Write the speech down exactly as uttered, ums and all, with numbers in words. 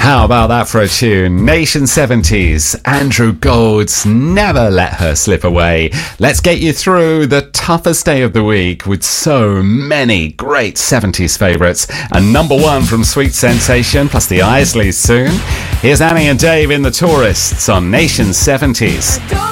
How about that for a tune? Nation seventies, Andrew Gould's Never Let Her Slip Away. Let's get you through the toughest day of the week with so many great seventies favourites. And number one from Sweet Sensation, plus the Isleys soon. Here's Annie and Dave in The Tourists on Nation seventies.